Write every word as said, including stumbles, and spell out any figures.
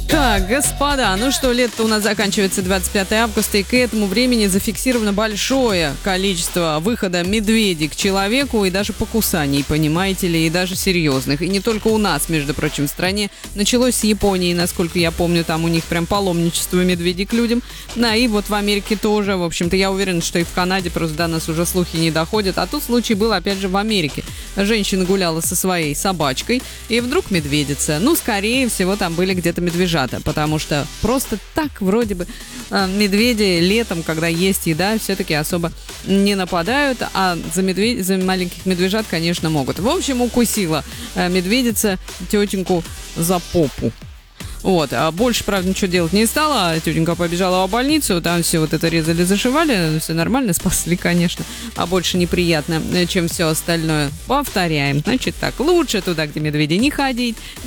Так, господа, ну что, лето у нас заканчивается двадцать пятого августа, и к этому времени зафиксировано большое количество выхода медведей к человеку и даже покусаний, понимаете ли, и даже серьезных. И не только у нас, между прочим, в стране. Началось с Японии, насколько я помню, там у них прям паломничество медведей к людям. Да, и вот в Америке тоже, в общем-то, я уверена, что и в Канаде, просто до нас уже слухи не доходят. А тут случай был, опять же, в Америке. Женщина гуляла со своей собачкой, и вдруг медведица. Ну, скорее всего, там были где-то медвежата, потому что просто так вроде бы э, медведи летом, когда есть еда, все-таки особо не нападают, а за, медведь, за маленьких медвежат, конечно, могут. В общем, укусила э, медведица тетеньку за попу. Вот, а больше, правда, ничего делать не стала, тетенька побежала в больницу, там все вот это резали, зашивали, все нормально, спасли, конечно, а больше неприятно, чем все остальное. Повторяем, значит так, лучше туда, где медведи, не ходить,